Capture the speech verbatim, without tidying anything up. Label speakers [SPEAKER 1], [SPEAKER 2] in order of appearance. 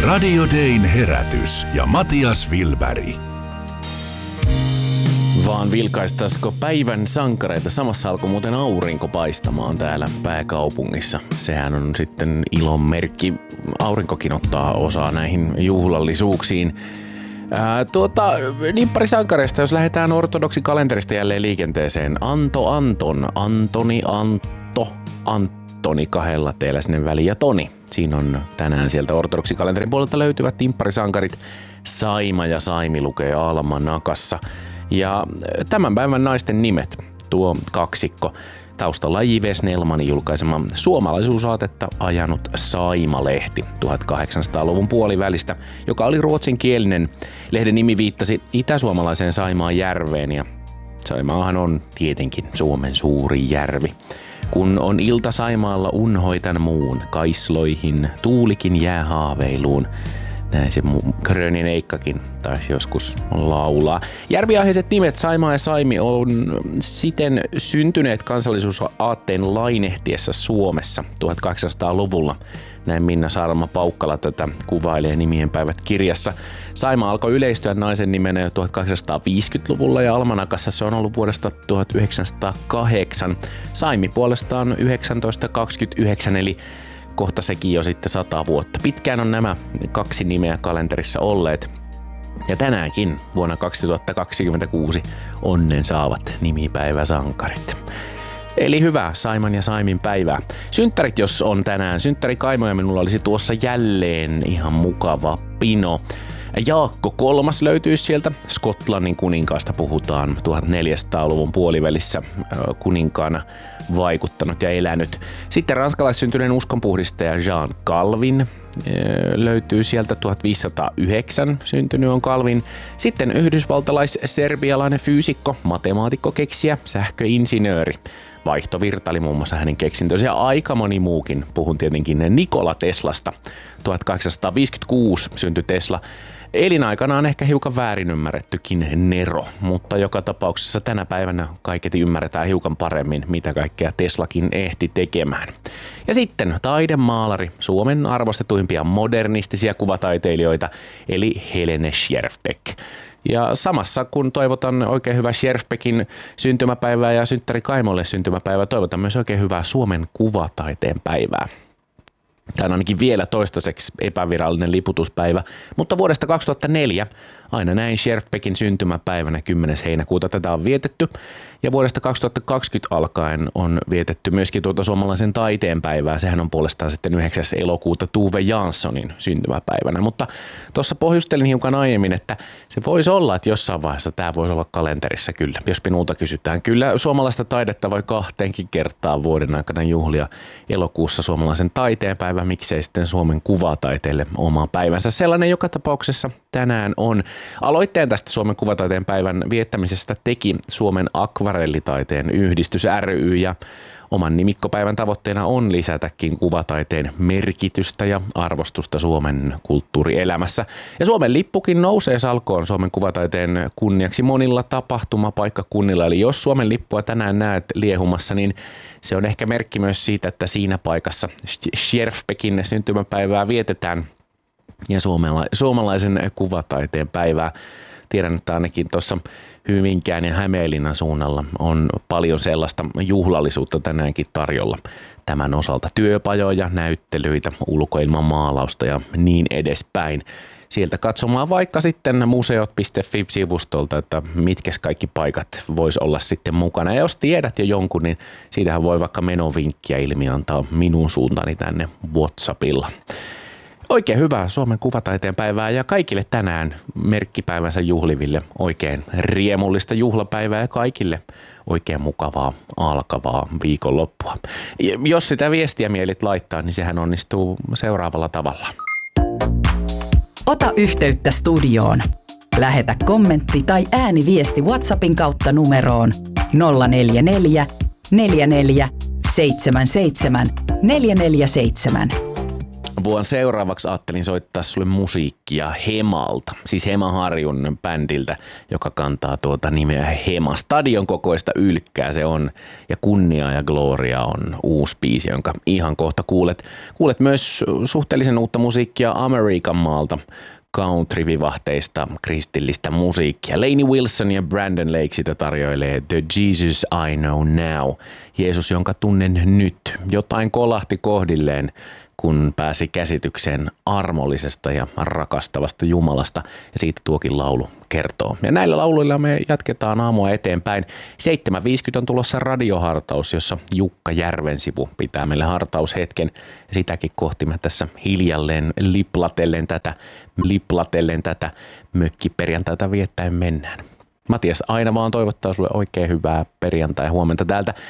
[SPEAKER 1] Radio Dayn herätys ja Matias Wilberg.
[SPEAKER 2] Vaan vilkaistaisiko päivän sankareita? Samassa alkoi muuten aurinko paistamaan täällä pääkaupungissa. Sehän on sitten ilon merkki. Aurinkokin ottaa osaa näihin juhlallisuuksiin. Ää, tuota, nimpparisankareista, jos lähdetään ortodoksikkalenterista jälleen liikenteeseen. Anto Anton, Antoni Antto, Antoni kahdella teillä sinne väliin ja Toni. Siinä on tänään sieltä ortodoksikkalenterin puolelta löytyvät nimpparisankarit. Saima ja Saimi lukee almanakassa. Ja tämän päivän naisten nimet, tuo kaksikko. Taustalla J V Snellmanin julkaisema suomalaisuusaatetta ajanut Saima-lehti tuhatkahdeksansataaluvun puolivälistä, joka oli ruotsinkielinen. Lehden nimi viittasi itäsuomalaiseen Saimaan järveen ja Saimaahan on tietenkin Suomen suuri järvi. Kun on ilta Saimaalla unhoitan muun, kaisloihin tuulikin jää haaveiluun. Näin se Grönin Eikkakin taisi joskus laulaa. Järviaiheiset nimet Saimaa ja Saimi on siten syntyneet kansallisuusaatteen lainehtiessä Suomessa tuhatkahdeksansataaluvulla. Näin Minna Saarma-Paukkala tätä kuvailee Nimien päivät -kirjassa. Saima alkoi yleistyä naisen nimenä jo tuhatkahdeksansataaviisikymmentäluvulla ja almanakassa se on ollut vuodesta tuhatyhdeksänsataakahdeksan. Saimi puolestaan yhdeksäntoista kaksikymmentäyhdeksän eli kohta sekin jo sitten sata vuotta. Pitkään on nämä kaksi nimeä kalenterissa olleet. Ja tänäänkin vuonna kaksituhattakaksikymmentäkuusi onnen saavat nimipäiväsankarit. Eli hyvää Saiman ja Saimin päivää. Synttärit jos on tänään. Synttärikaimoja minulla olisi tuossa jälleen ihan mukava pino. Jaakko kolmas löytyy sieltä. Skotlannin kuninkaasta puhutaan tuhatneljäsataaluvun puolivälissä kuninkaana vaikuttanut ja elänyt. Sitten ranskalaissyntyneen uskonpuhdistaja Jean Calvin löytyy sieltä tuhatviisisataayhdeksän syntynyt on Calvin. Sitten yhdysvaltalais-serbialainen fyysikko, matemaatikko, keksijä, sähköinsinööri. Vaihtovirta oli muun muassa hänen keksintönsä ja aika moni muukin. Puhun tietenkin Nikola Teslasta. tuhatkahdeksansataaviisikymmentäkuusi syntyi Tesla. Elinaikanaan ehkä hiukan väärin ymmärrettykin Nero, mutta joka tapauksessa tänä päivänä kaiketi ymmärretään hiukan paremmin, mitä kaikkea Teslakin ehti tekemään. Ja sitten taidemaalari, Suomen arvostetuimpia modernistisia kuvataiteilijoita, eli Helene Scherfbeck. Ja samassa kun toivotan oikein hyvää Scherfbeckin syntymäpäivää ja synttärikaimolle syntymäpäivää, toivotan myös oikein hyvää Suomen kuvataiteen päivää. Tämä on ainakin vielä toistaiseksi epävirallinen liputuspäivä, mutta vuodesta kaksituhattaneljä aina näin Scherfbeckin syntymäpäivänä kymmenes heinäkuuta tätä on vietetty. Ja vuodesta kaksituhattakaksikymmentä alkaen on vietetty myöskin tuota suomalaisen taiteen päivää. Sehän on puolestaan sitten yhdeksäs elokuuta Tuve Janssonin syntymäpäivänä. Mutta tuossa pohjustelin hiukan aiemmin, että se voisi olla, että jossain vaiheessa tämä voisi olla kalenterissa kyllä, jos minulta kysytään. Kyllä suomalaista taidetta voi kahteenkin kertaa vuoden aikana juhlia. Elokuussa suomalaisen taiteen päivä, miksei sitten Suomen kuvataiteelle oma päivänsä. Sellainen joka tapauksessa tänään on. Aloitteen tästä Suomen kuvataiteen päivän viettämisestä teki Suomen akvarellitaiteen yhdistys ry ja oman nimikkopäivän tavoitteena on lisätäkin kuvataiteen merkitystä ja arvostusta Suomen kulttuurielämässä. Ja Suomen lippukin nousee salkoon Suomen kuvataiteen kunniaksi monilla tapahtumapaikkakunnilla. Eli jos Suomen lippua tänään näet liehumassa, niin se on ehkä merkki myös siitä, että siinä paikassa Scherfbeckin syntymäpäivää vietetään ja suomalaisen kuvataiteen päivää. Tiedän, että ainakin tuossa Hyvinkään ja Hämeenlinnan suunnalla on paljon sellaista juhlallisuutta tänäänkin tarjolla tämän osalta. Työpajoja, näyttelyitä, ulkoilman maalausta ja niin edespäin. Sieltä katsomaan vaikka sitten museot piste fi-sivustolta, että mitkä kaikki paikat vois olla sitten mukana. Ja jos tiedät jo jonkun, niin siitähän voi vaikka menovinkkiä ilmi antaa minun suuntani tänne WhatsAppilla. Oikein hyvää Suomen kuvataiteen päivää ja kaikille tänään merkkipäivänsä juhliville oikein riemullista juhlapäivää ja kaikille oikein mukavaa alkavaa viikonloppua. Jos sitä viestiä mielit laittaa, niin sehän onnistuu seuraavalla tavalla.
[SPEAKER 3] Ota yhteyttä studioon. Lähetä kommentti tai ääniviesti WhatsAppin kautta numeroon nolla neljä neljä, neljä neljä, seitsemän seitsemän, neljä neljä seitsemän.
[SPEAKER 2] Vuonna seuraavaksi ajattelin soittaa sulle musiikkia Hemalta, siis Hema Harjun bändiltä, joka kantaa tuota nimeä Hema. Stadion kokoista ylkkää se on, ja Kunnia ja Gloria on uusi biisi, jonka ihan kohta kuulet. Kuulet myös suhteellisen uutta musiikkia Amerikan maalta, country-vivahteista kristillistä musiikkia. Lainey Wilson ja Brandon Lake sitä tarjoilee The Jesus I Know Now, Jeesus, jonka tunnen nyt. Jotain kolahti kohdilleen, kun pääsi käsitykseen armollisesta ja rakastavasta Jumalasta, ja siitä tuokin laulu kertoo. Ja näillä lauluilla me jatketaan aamua eteenpäin. seitsemän viisikymmentä on tulossa radiohartaus, jossa Jukka Järvensivu pitää meille hartaushetken. Ja sitäkin kohti me tässä hiljalleen liplatellen tätä, liplatellen tätä mökkiperjantaita viettäen mennään. Matias, aina vaan toivottaa sulle oikein hyvää perjantai huomenta täältä